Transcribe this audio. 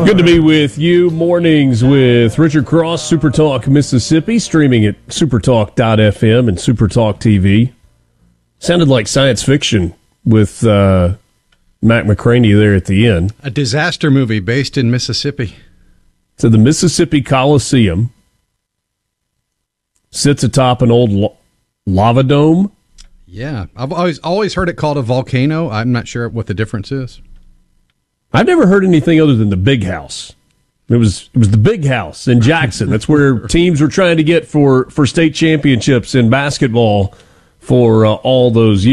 Good to be with you. Mornings with Richard Cross, Supertalk Mississippi, streaming at supertalk.fm and Supertalk TV. Sounded like science fiction with Mac McCraney there at the end. A disaster movie based in Mississippi. So the Mississippi Coliseum sits atop an old lava dome. Yeah, I've always heard it called a volcano. I'm not sure what the difference is. I've never heard anything other than the Big House. It was the Big House in Jackson. That's where teams were trying to get for state championships in basketball for all those years.